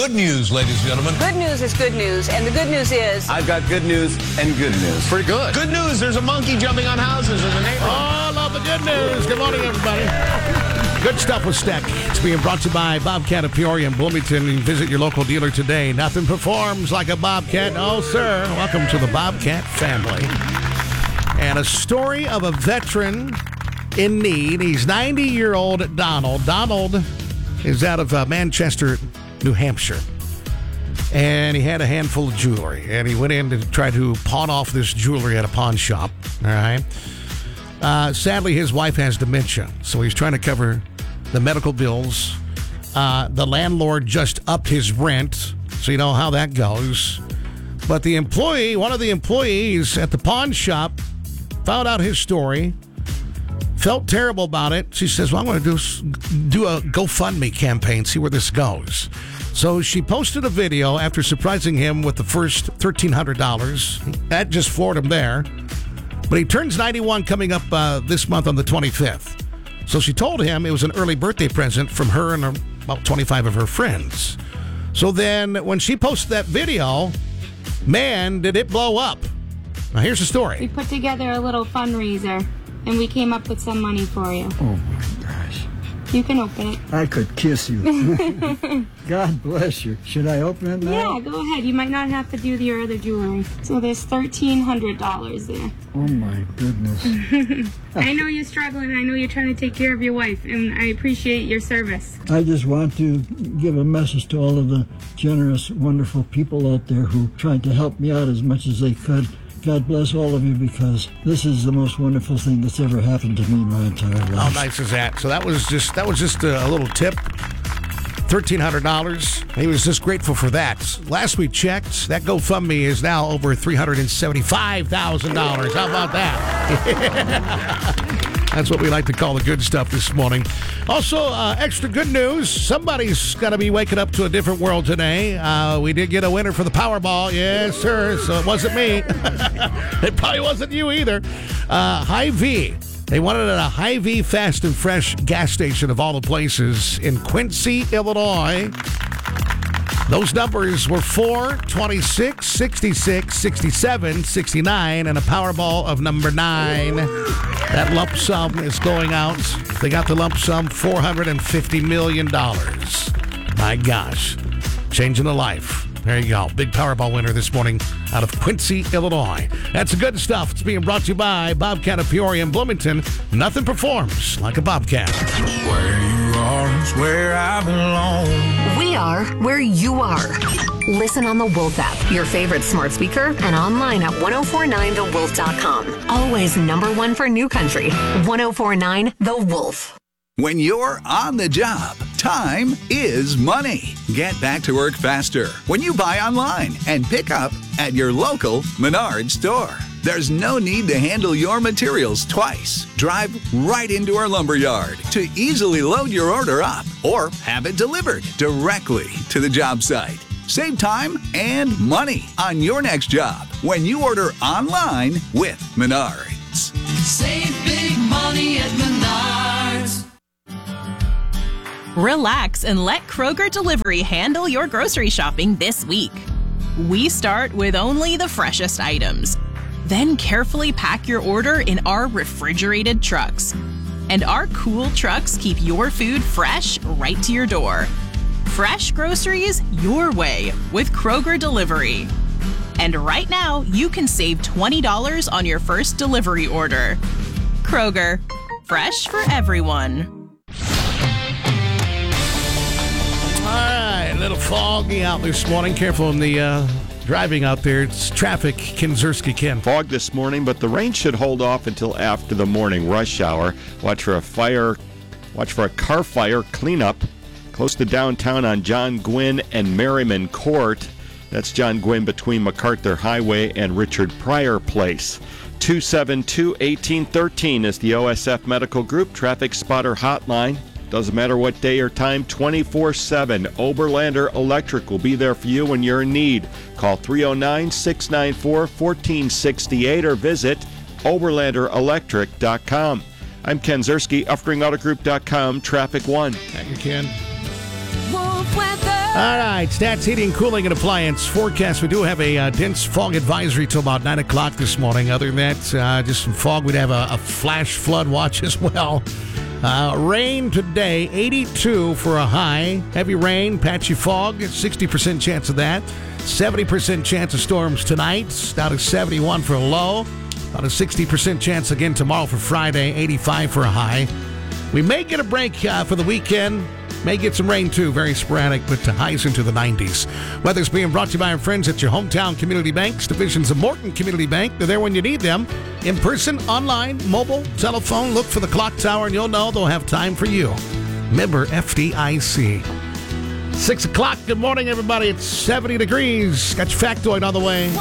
good news, ladies and gentlemen. Good news is good news, and the good news is... I've got good news and good news. Pretty good. Good news, there's a monkey jumping on houses in the neighborhood. Oh, I love the good news. Good morning, everybody. Good stuff with Steck. It's being brought to you by Bobcat of Peoria and Bloomington. You can visit your local dealer today. Nothing performs like a Bobcat. Oh, sir. Welcome to the Bobcat family. And a story of a veteran in need. He's 90-year-old Donald. Donald is out of Manchester, New Hampshire. And he had a handful of jewelry. And he went in to try to pawn off this jewelry at a pawn shop. All right. Sadly, his wife has dementia. So he's trying to cover the medical bills. The landlord just upped his rent. So you know how that goes. But the employee, one of the employees at the pawn shop, found out his story. Felt terrible about it. She says, well, I'm going to do a GoFundMe campaign, see where this goes. So she posted a video after surprising him with the first $1,300. That just floored him there. But he turns 91 coming up this month on the 25th. So she told him it was an early birthday present from her and about 25 of her friends. So then when she posted that video, man, did it blow up. Now here's the story. We put together a little fundraiser, and we came up with some money for you. Oh, my gosh. You can open it. I could kiss you. God bless you. Should I open it now? Yeah, go ahead. You might not have to do your other jewelry. So there's $1,300 there. Oh, my goodness. I know you're struggling. I know you're trying to take care of your wife, and I appreciate your service. I just want to give a message to all of the generous, wonderful people out there who tried to help me out as much as they could. God bless all of you, because this is the most wonderful thing that's ever happened to me in my entire life. How nice is that? So that was just a little tip. $1,300. He was just grateful for that. Last we checked, that GoFundMe is now over $375,000. How about that? That's what we like to call the good stuff this morning. Also, extra good news. Somebody's going to be waking up to a different world today. We did get a winner for the Powerball. Yes, sir. So it wasn't me. It probably wasn't you either. Hy-Vee. They wanted it at a Hy-Vee Fast and Fresh gas station of all the places in Quincy, Illinois. Those numbers were 4, 26, 66, 67, 69, and a Powerball of number 9. That lump sum is going out. They got the lump sum, $450 million. My gosh. Changing the life. There you go. Big Powerball winner this morning out of Quincy, Illinois. That's the good stuff. It's being brought to you by Bobcat of Peoria and Bloomington. Nothing performs like a Bobcat. Where you are is where I belong. We are where you are. Listen on the Wolf app, your favorite smart speaker, and online at 1049thewolf.com. Always number one for new country. 1049 The Wolf. When you're on the job, time is money. Get back to work faster when you buy online and pick up at your local Menards store. There's no need to handle your materials twice. Drive right into our lumberyard to easily load your order up or have it delivered directly to the job site. Save time and money on your next job when you order online with Menards. Save big money at Menards. Relax and let Kroger Delivery handle your grocery shopping this week. We start with only the freshest items. Then carefully pack your order in our refrigerated trucks. And our cool trucks keep your food fresh right to your door. Fresh groceries your way with Kroger Delivery. And right now, you can save $20 on your first delivery order. Kroger, fresh for everyone. All right, a little foggy out this morning. Careful in the driving out there. It's traffic. Ken Ziersky, Ken. Fog this morning, but the rain should hold off until after the morning rush hour. Watch for a car fire cleanup close to downtown on John Gwynn and Merriman Court. That's John Gwynn between MacArthur Highway and Richard Pryor Place. 272-1813 is the OSF Medical Group Traffic Spotter Hotline. Doesn't matter what day or time, 24/7. Oberlander Electric will be there for you when you're in need. Call 309-694-1468 or visit oberlanderelectric.com. I'm Ken Ziersky, UffringAutoGroup.com, Traffic One. Thank you, Ken. Wolf weather. All right, Stats Heating, Cooling, and Appliance forecast. We do have a dense fog advisory till about 9 o'clock this morning. Other than that, just some fog. We'd have a flash flood watch as well. Rain today, 82 for a high. Heavy rain, patchy fog, 60% chance of that. 70% chance of storms tonight, down to 71 for a low. About a 60% chance again tomorrow for Friday, 85 for a high. We may get a break for the weekend. May get some rain too, very sporadic, but highs into the 90s. Weather's being brought to you by our friends at your hometown community banks, divisions of Morton Community Bank. They're there when you need them. In person, online, mobile, telephone. Look for the clock tower and you'll know they'll have time for you. Member FDIC. 6 o'clock. Good morning, everybody. It's 70 degrees. Got your factoid on the way.